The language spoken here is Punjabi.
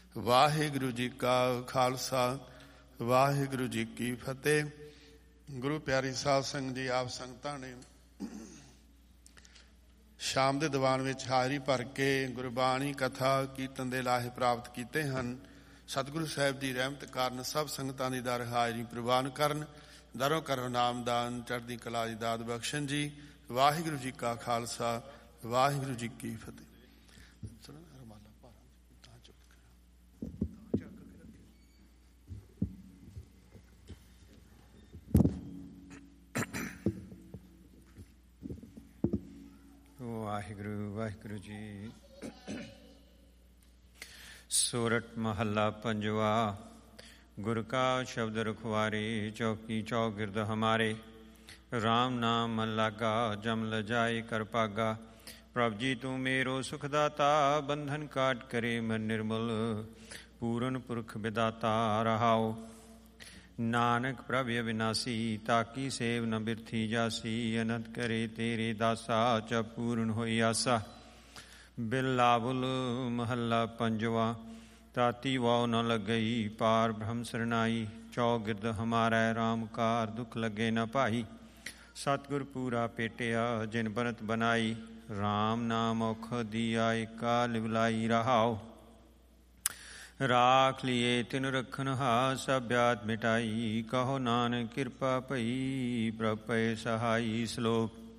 ਵਾਹਿਗੁਰੂ ਜੀ ਕਾ ਖਾਲਸਾ, ਵਾਹਿਗੁਰੂ ਜੀ ਕੀ ਫਤਿਹ। ਗੁਰੂ ਪਿਆਰੀ ਸਾਧ ਸੰਗਤ ਜੀ, ਆਪ ਸੰਗਤਾਂ ਨੇ ਸ਼ਾਮ ਦੇ ਦੀਵਾਨ ਵਿੱਚ ਹਾਜ਼ਰੀ ਭਰ ਕੇ ਗੁਰਬਾਣੀ, ਕਥਾ, ਕੀਰਤਨ ਦੇ ਲਾਹੇ ਪ੍ਰਾਪਤ ਕੀਤੇ ਹਨ। ਸਤਿਗੁਰੂ ਸਾਹਿਬ ਦੀ ਰਹਿਮਤ ਕਾਰਨ ਸਭ ਸੰਗਤਾਂ ਦੀ ਦਰ ਹਾਜ਼ਰੀ ਪ੍ਰਵਾਨ ਕਰਨ, ਦਰੋਂ ਕਰੋ ਨਾਮਦਾਨ, ਚੜ੍ਹਦੀ ਕਲਾ ਦੀ ਦਾਤ ਬਖਸ਼ਣ ਜੀ। ਵਾਹਿਗੁਰੂ ਜੀ ਕਾ ਖਾਲਸਾ, ਵਾਹਿਗੁਰੂ ਜੀ ਕੀ ਫਤਿਹ। ਵਾਹਿਗੁਰੂ ਵਾਹਿਗੁਰੂ ਜੀ। ਸੂਰਤ ਮਹੱਲਾ ਪੰਜਵਾ। ਗੁਰ ਕਾ ਸ਼ਬਦ ਰਖਵਾਰੇ, ਚੌਕੀ ਚੌਗਿਰਦ ਹਮਾਰੇ। ਰਾਮ ਨਾਮ ਮਨ ਲਾਗਾ, ਜਮ ਲਜਾਏ ਕਰ ਭਾਗਾ। ਪ੍ਰਭ ਜੀ ਤੂੰ ਮੇਰੋ ਸੁਖ ਦਾਤਾ, ਬੰਧਨ ਕਾਟ ਕਰੇ ਮਨ ਨਿਰਮਲ। ਪੂਰਨ ਪੁਰਖ ਵਿਦਾਤਾ ਰਹਾਓ। ਨਾਨਕ ਪ੍ਰਭ ਅਵਿਨਾਸੀ, ਤਾਕੀ ਸੇਵ ਨ ਬਿਰਥੀ ਜਾਸੀ। ਅਨੰਤ ਕਰੇ ਤੇਰੇ ਦਾਸਾ, ਚ ਪੂਰਨ ਹੋਈ ਆਸਾ। ਬਿਲਾਵਲ ਮਹੱਲਾ ਪੰਜਵਾ। ਤਾਤੀ ਵਾਉ ਨ ਲੱਗਈ, ਪਾਰ ਬ੍ਰਹਮ ਸਰਨਾਈ। ਚੌਗਿਰਦ ਹਮਾਰਾ, ਰਾਮ ਕਾਰ ਦੁਖ ਲੱਗੇ ਨ ਭਾਈ। ਸਤਿਗੁਰ ਪੂਰਾ ਭੇਟਿਆ, ਜਿਨ ਬਨਤ ਬਨਾਈ। ਰਾਮ ਨਾਮ ਔਖਦੀ ਆਏ, ਕਾਲ ਵਿਲਾਈ ਰਹਾਓ। ਰਾਖ ਲਿਏ ਤਿਨ ਰਖਨ ਹਾ, ਸਭ ਬਿਆਤ ਮਿਟਾਈ। ਕਹੋ ਨਾਨਕ ਕਿਰਪਾ ਭਈ, ਪ੍ਰਭ ਪਏ ਸਹਾਈ। ਸ਼ਲੋਕ।